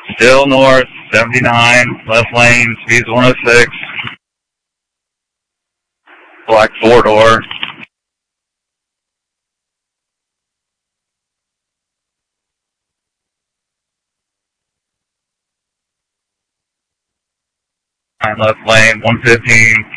Still north, 79, left lane, speed's 106. Black four-door. Left lane, 115,